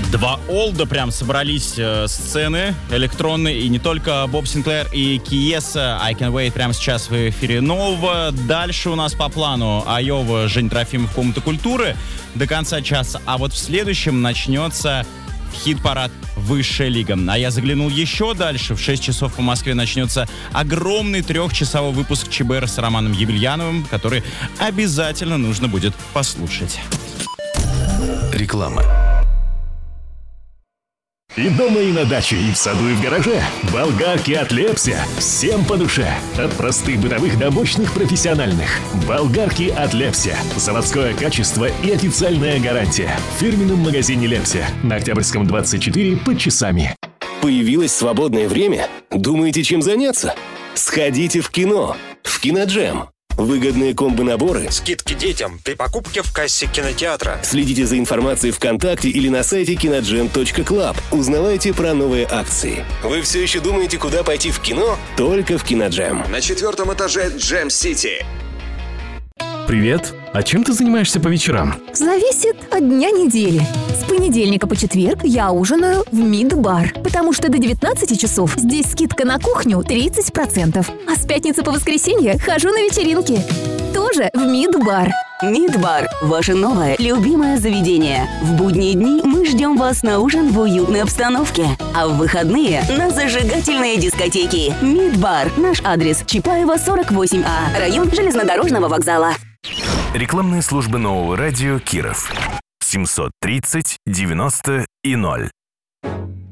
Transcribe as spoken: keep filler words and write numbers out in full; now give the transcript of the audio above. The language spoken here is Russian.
Два олда прям собрались э, сцены электронные, и не только Боб Синклер и Киеса. I Can Wait прямо сейчас в эфире нового. Дальше у нас по плану Айова, Жень Трофимов, Комната культуры до конца часа. А вот в следующем начнется хит-парад «Высшая лига». А я заглянул еще дальше. В шесть часов по Москве начнется огромный трехчасовой выпуск ЧБР с Романом Емельяновым, который обязательно нужно будет послушать. Реклама. И дома, и на даче, и в саду, и в гараже. Болгарки от Лепся. Всем по душе. От простых бытовых до мощных профессиональных. Болгарки от Лепся. Заводское качество и официальная гарантия. В фирменном магазине Лепся. На Октябрьском двадцать четыре под часами. Появилось свободное время? Думаете, чем заняться? Сходите в кино. В Киноджем. Выгодные комбо-наборы. Скидки детям при покупке в кассе кинотеатра. Следите за информацией ВКонтакте или на сайте киноджем точка клаб. Узнавайте про новые акции. Вы все еще думаете, куда пойти в кино? Только в Киноджем. На четвертом этаже Джем Сити. Привет. А чем ты занимаешься по вечерам? Зависит от дня недели. С понедельника по четверг я ужинаю в Мид-бар, потому что до девятнадцати часов здесь скидка на кухню тридцать процентов. А с пятницы по воскресенье хожу на вечеринки. Тоже в Мид-бар. Мид-бар – ваше новое любимое заведение. В будние дни мы ждем вас на ужин в уютной обстановке, а в выходные – на зажигательные дискотеки. Мид-бар. Наш адрес – Чапаева, сорок восемь А, район железнодорожного вокзала. Рекламные службы нового радио Киров. семьсот тридцать девяносто и ноль.